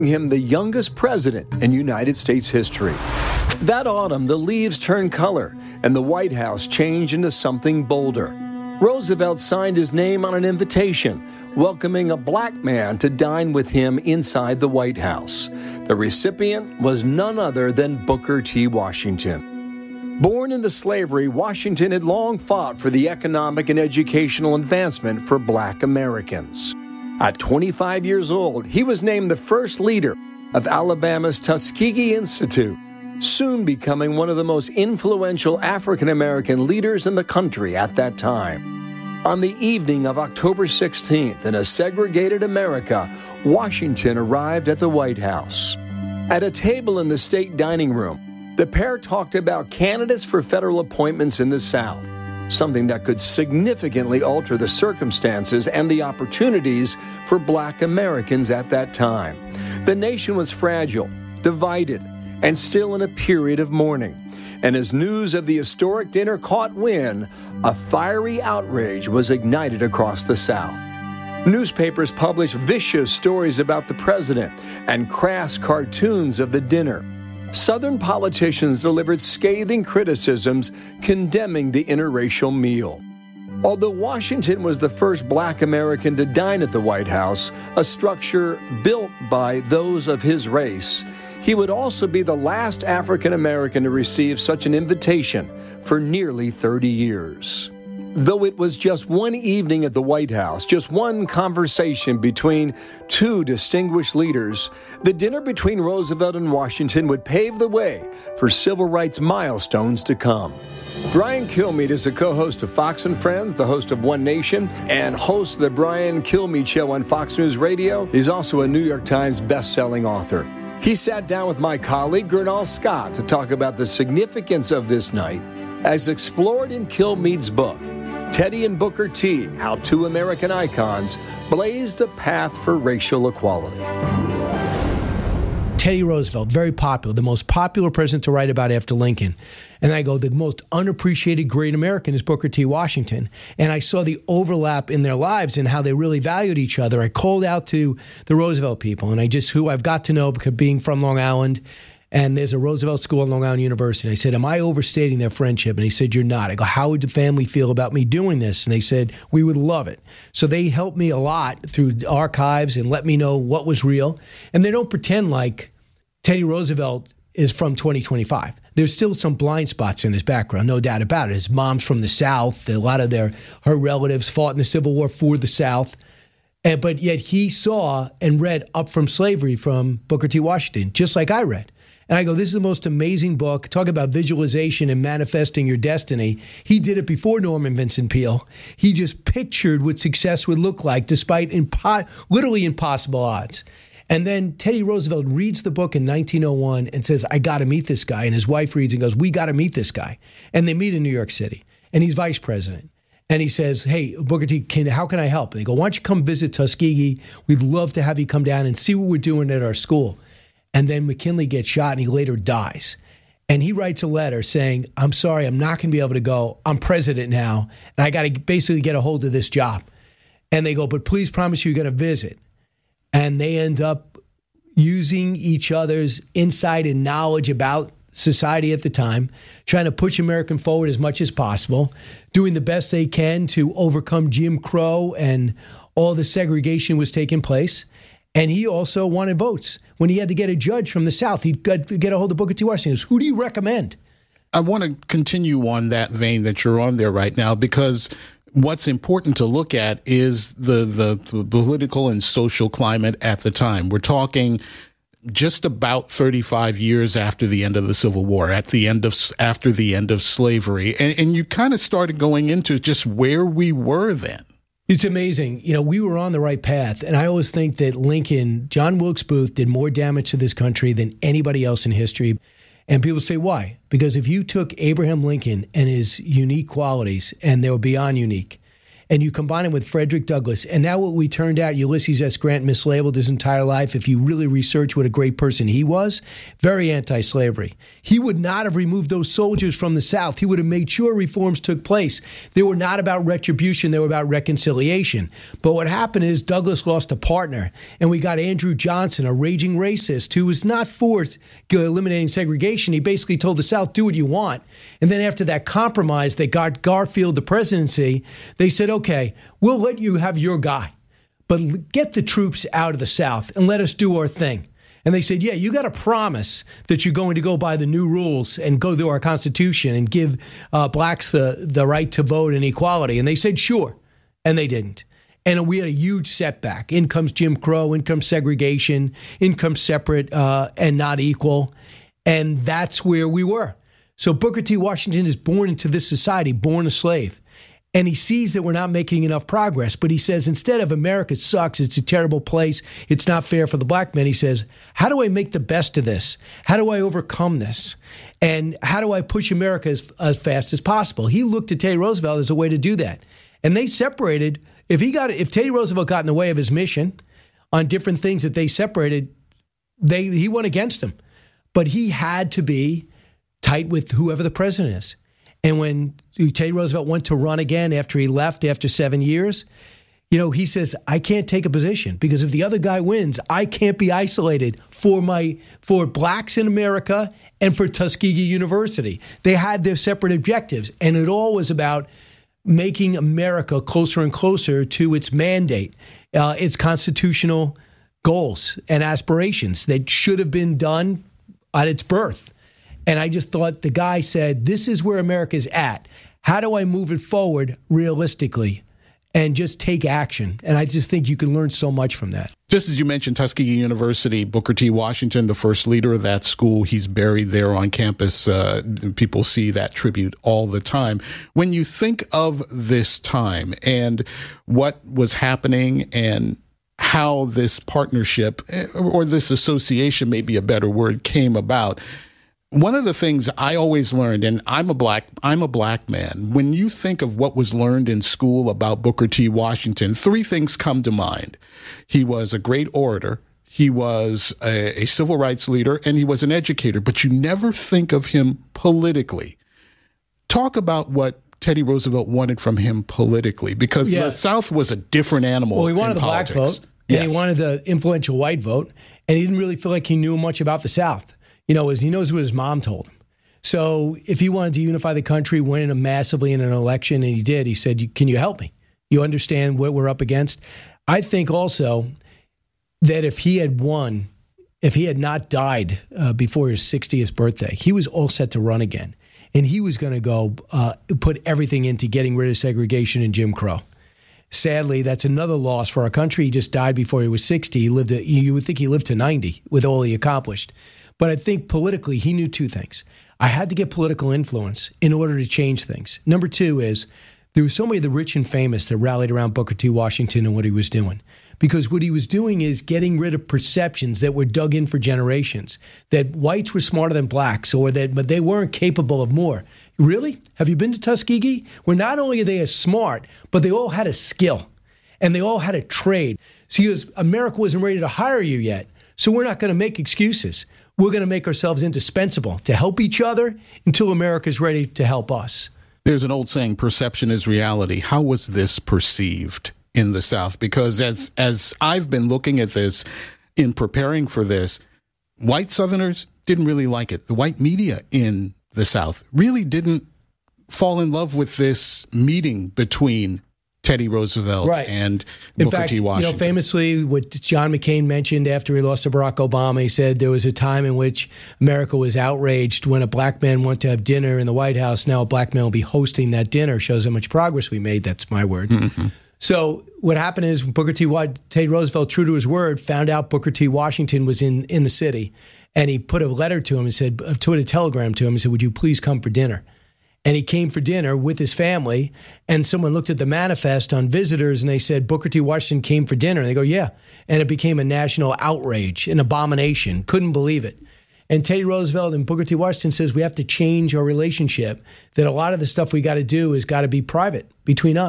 him the youngest president in United States history. That autumn, the leaves turned color, and the White House changed into something bolder. Roosevelt signed his name on an invitation, welcoming a black man to dine with him inside the White House. The recipient was none other than Booker T. Washington. Born into slavery, Washington had long fought for the economic and educational advancement for black Americans. At 25 years old, he was named the first leader of Alabama's Tuskegee Institute, soon becoming one of the most influential African-American leaders in the country at that time. On the evening of October 16th, in a segregated America, Washington arrived at the White House. At a table in the state dining room, the pair talked about candidates for federal appointments in the South, something that could significantly alter the circumstances and the opportunities for black Americans at that time. The nation was fragile, divided, and still in a period of mourning. And as news of the historic dinner caught wind, a fiery outrage was ignited across the South. Newspapers published vicious stories about the president and crass cartoons of the dinner. Southern politicians delivered scathing criticisms condemning the interracial meal. Although Washington was the first black American to dine at the White House, a structure built by those of his race, he would also be the last African American to receive such an invitation for nearly 30 years. Though it was just one evening at the White House, just one conversation between two distinguished leaders, the dinner between Roosevelt and Washington would pave the way for civil rights milestones to come. Brian Kilmeade is a co-host of Fox and Friends, the host of One Nation, and hosts the Brian Kilmeade Show on Fox News Radio. He's also a New York Times best-selling author. He sat down with my colleague, Gernal Scott, to talk about the significance of this night as explored in Kilmeade's book, Teddy and Booker T, How Two American Icons Blazed a Path for Racial Equality. Teddy Roosevelt, very popular, the most popular president to write about after Lincoln. And I go, the most unappreciated great American is Booker T. Washington. And I saw the overlap in their lives and how they really valued each other. I called out to the Roosevelt people, and who I've got to know because being from Long Island, and there's a Roosevelt School at Long Island University. I said, am I overstating their friendship? And he said, you're not. I go, how would the family feel about me doing this? And they said, we would love it. So they helped me a lot through archives and let me know what was real. And they don't pretend like Teddy Roosevelt is from 2025. There's still some blind spots in his background, no doubt about it. His mom's from the South. A lot of her relatives fought in the Civil War for the South. But yet he saw and read Up From Slavery from Booker T. Washington, just like I read. And I go, this is the most amazing book. Talk about visualization and manifesting your destiny. He did it before Norman Vincent Peale. He just pictured what success would look like despite literally impossible odds. And then Teddy Roosevelt reads the book in 1901 and says, I got to meet this guy. And his wife reads and goes, we got to meet this guy. And they meet in New York City. And he's vice president. And he says, hey, Booker T, how can I help? And they go, why don't you come visit Tuskegee? We'd love to have you come down and see what we're doing at our school. And then McKinley gets shot and he later dies. And he writes a letter saying, I'm sorry, I'm not going to be able to go. I'm president now. And I got to basically get a hold of this job. And they go, but please promise you're going to visit. And they end up using each other's insight and knowledge about society at the time, trying to push America forward as much as possible, doing the best they can to overcome Jim Crow and all the segregation was taking place. And he also wanted votes. When he had to get a judge from the South, he'd get a hold of Booker T. Washington. He goes, who do you recommend? I want to continue on that vein that you're on there right now, because what's important to look at is the political and social climate at the time. We're talking just about 35 years after the end of the Civil War, after the end of slavery. And you kind of started going into just where we were then. It's amazing. You know, we were on the right path. And I always think that Lincoln, John Wilkes Booth, did more damage to this country than anybody else in history. And people say, why? Because if you took Abraham Lincoln and his unique qualities, and they were beyond unique, and you combine him with Frederick Douglass, and now what we turned out, Ulysses S. Grant mislabeled his entire life. If you really research what a great person he was, very anti-slavery. He would not have removed those soldiers from the South. He would have made sure reforms took place. They were not about retribution. They were about reconciliation. But what happened is Douglass lost a partner, and we got Andrew Johnson, a raging racist who was not for eliminating segregation. He basically told the South, do what you want. And then after that compromise that got Garfield the presidency, they said, okay, we'll let you have your guy, but get the troops out of the South and let us do our thing. And they said, yeah, you got to promise that you're going to go by the new rules and go through our Constitution and give blacks the right to vote and equality. And they said, sure. And they didn't. And we had a huge setback. In comes Jim Crow, in comes segregation, in comes separate and not equal. And that's where we were. So Booker T. Washington is born into this society, born a slave. And he sees that we're not making enough progress. But he says, instead of America sucks, it's a terrible place, it's not fair for the black man, he says, how do I make the best of this? How do I overcome this? And how do I push America as fast as possible? He looked at Teddy Roosevelt as a way to do that. And they separated. If Teddy Roosevelt got in the way of his mission on different things that they separated, he went against him. But he had to be tight with whoever the president is. And when Teddy Roosevelt went to run again after he left after 7 years, he says, I can't take a position because if the other guy wins, I can't be isolated for blacks in America and for Tuskegee University. They had their separate objectives, and it all was about making America closer and closer to its mandate, its constitutional goals and aspirations that should have been done at its birth. And I just thought the guy said, this is where America's at. How do I move it forward realistically and just take action? And I just think you can learn so much from that. Just as you mentioned, Tuskegee University, Booker T. Washington, the first leader of that school, he's buried there on campus. People see that tribute all the time. When you think of this time and what was happening and how this partnership or this association, maybe a better word, came about, one of the things I always learned, and I'm a black man, when you think of what was learned in school about Booker T. Washington, three things come to mind. He was a great orator, he was a civil rights leader, and he was an educator, but you never think of him politically. Talk about what Teddy Roosevelt wanted from him politically, because the South was a different animal. Well, he wanted the politics. black vote, and he wanted the influential white vote, and he didn't really feel like he knew much about the South. He knows what his mom told him. So if he wanted to unify the country, win massively in an election, and he did, he said, can you help me? You understand what we're up against? I think also that if he had won, if he had not died before his 60th birthday, he was all set to run again. And he was going to go put everything into getting rid of segregation and Jim Crow. Sadly, that's another loss for our country. He just died before he was 60. You would think he lived to 90 with all he accomplished. But I think politically, he knew two things. I had to get political influence in order to change things. Number two is there was so many of the rich and famous that rallied around Booker T. Washington and what he was doing. Because what he was doing is getting rid of perceptions that were dug in for generations, that whites were smarter than blacks, but they weren't capable of more. Really? Have you been to Tuskegee? Where not only are they as smart, but they all had a skill, and they all had a trade. See, America wasn't ready to hire you yet, so we're not going to make excuses. We're going to make ourselves indispensable to help each other until America's ready to help us. There's an old saying, perception is reality. How was this perceived in the South? Because as I've been looking at this in preparing for this, white Southerners didn't really like it. The white media in the South really didn't fall in love with this meeting between Teddy Roosevelt and Booker T. Washington. Famously, what John McCain mentioned after he lost to Barack Obama, he said there was a time in which America was outraged when a black man wanted to have dinner in the White House. Now a black man will be hosting that dinner. Shows how much progress we made. That's my words. Mm-hmm. So what happened is Teddy Roosevelt, true to his word, found out Booker T. Washington was in the city. And he put a letter to him and put a telegram to him and said, would you please come for dinner? And he came for dinner with his family, and someone looked at the manifest on visitors, and they said, Booker T. Washington came for dinner. And they go, yeah. And it became a national outrage, an abomination. Couldn't believe it. And Teddy Roosevelt and Booker T. Washington says we have to change our relationship, that a lot of the stuff we got to do has got to be private between us.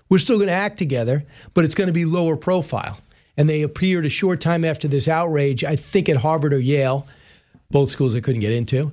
We're still going to act together, but it's going to be lower profile. And they appeared a short time after this outrage, I think at Harvard or Yale, both schools I couldn't get into,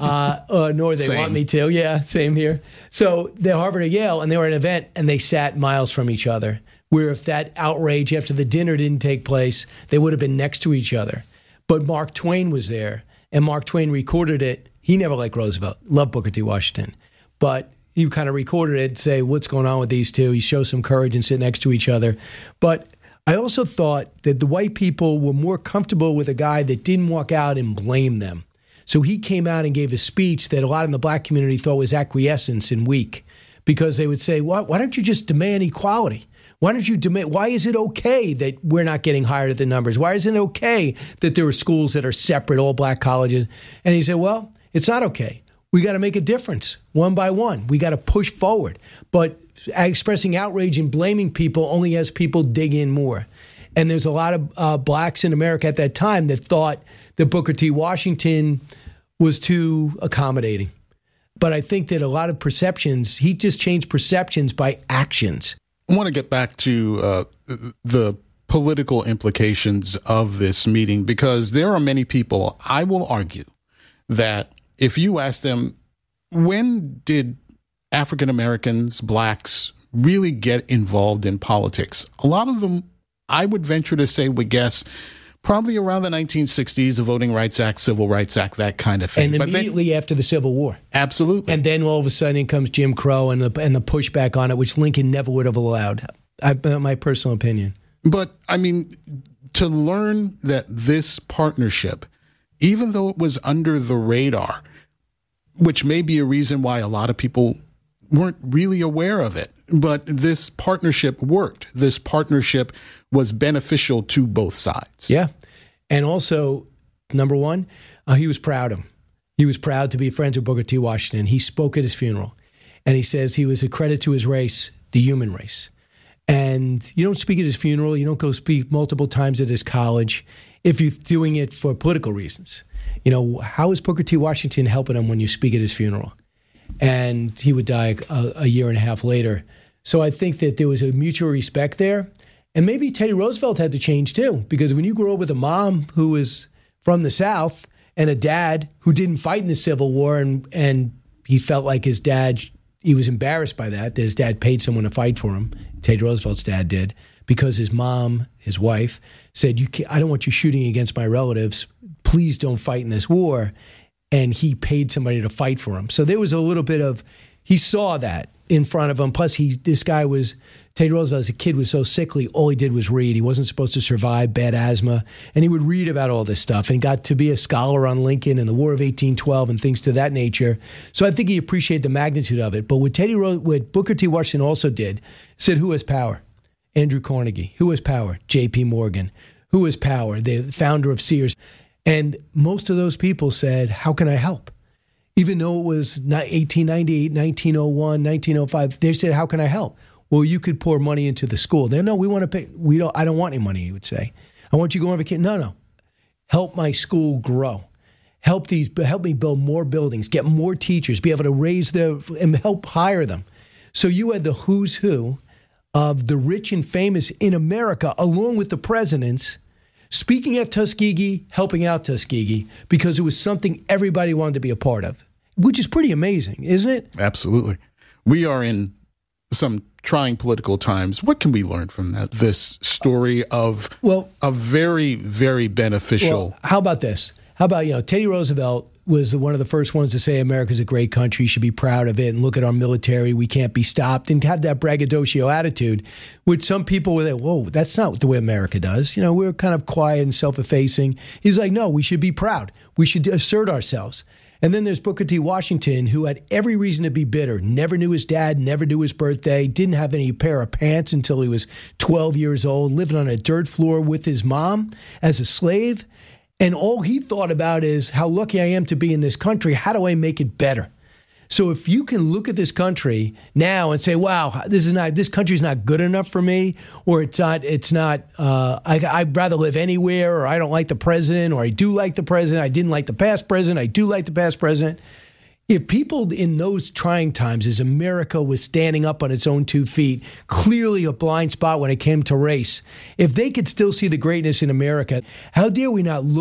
nor they want me to. Yeah, same here. So they're Harvard or Yale, and they were at an event, and they sat miles from each other, where if that outrage after the dinner didn't take place, they would have been next to each other. But Mark Twain was there, and Mark Twain recorded it. He never liked Roosevelt, loved Booker T. Washington. But he kind of recorded it, say, what's going on with these two? He shows some courage and sit next to each other. But I also thought that the white people were more comfortable with a guy that didn't walk out and blame them. So he came out and gave a speech that a lot in the black community thought was acquiescence and weak, because they would say, why don't you just demand equality? Why don't you demand? Why is it okay that we're not getting hired at the numbers? Why isn't it okay that there are schools that are separate, all black colleges? And he said, well, it's not okay. We got to make a difference one by one. We got to push forward. But expressing outrage and blaming people only has people dig in more. And there's a lot of blacks in America at that time that thought that Booker T. Washington was too accommodating. But I think that a lot of perceptions, he just changed perceptions by actions. I want to get back to the political implications of this meeting, because there are many people, I will argue, that if you ask them, when did African Americans, blacks, really get involved in politics? A lot of them, I would venture to say, would guess probably around the 1960s, the Voting Rights Act, Civil Rights Act, that kind of thing. And immediately after the Civil War. Absolutely. And then all of a sudden in comes Jim Crow and the pushback on it, which Lincoln never would have allowed. My personal opinion. But, I mean, to learn that this partnership, even though it was under the radar, which may be a reason why a lot of people weren't really aware of it, but this partnership worked. This partnership was beneficial to both sides. Yeah. And also, number one, he was proud of him. He was proud to be friends with Booker T. Washington. He spoke at his funeral, and he says he was a credit to his race, the human race. And you don't speak at his funeral. You don't go speak multiple times at his college if you're doing it for political reasons. You know, how is Booker T. Washington helping him when you speak at his funeral? And he would die a year and a half later. So I think that there was a mutual respect there. And maybe Teddy Roosevelt had to change too, because when you grow up with a mom who was from the South and a dad who didn't fight in the Civil War, and he felt like his dad, he was embarrassed by that his dad paid someone to fight for him. Teddy Roosevelt's dad did, because his mom, his wife, said, I don't want you shooting against my relatives. Please don't fight in this war. And he paid somebody to fight for him. So there was a little bit of, he saw that in front of him. Plus, Teddy Roosevelt as a kid was so sickly, all he did was read. He wasn't supposed to survive, bad asthma. And he would read about all this stuff and got to be a scholar on Lincoln and the War of 1812 and things to that nature. So I think he appreciated the magnitude of it. But what Booker T. Washington also did, said, who has power? Andrew Carnegie. Who has power? J.P. Morgan. Who has power? The founder of Sears. And most of those people said, how can I help? Even though it was 1898, 1901, 1905, they said, how can I help? Well, you could pour money into the school. They no, we want to pay. I don't want any money, he would say. I want you to go on vacation. No. Help my school grow. Help me build more buildings, get more teachers, be able to and help hire them. So you had the who's who of the rich and famous in America, along with the presidents, speaking at Tuskegee, helping out Tuskegee, because it was something everybody wanted to be a part of, which is pretty amazing, isn't it? Absolutely. We are in some trying political times. What can we learn from this story of a very, very beneficial? Well, how about this? How about, Teddy Roosevelt was one of the first ones to say America's a great country, should be proud of it, and look at our military, we can't be stopped, and have that braggadocio attitude, which some people were like, whoa, that's not the way America does. We're kind of quiet and self-effacing. He's like, no, we should be proud. We should assert ourselves. And then there's Booker T. Washington, who had every reason to be bitter, never knew his dad, never knew his birthday, didn't have any pair of pants until he was 12 years old, living on a dirt floor with his mom as a slave. And all he thought about is how lucky I am to be in this country. How do I make it better? So if you can look at this country now and say, wow, this country's not good enough for me, or I'd rather live anywhere, or I don't like the president, or I do like the president, I didn't like the past president, I do like the past president. If people in those trying times, as America was standing up on its own 2 feet, clearly a blind spot when it came to race, if they could still see the greatness in America, how dare we not look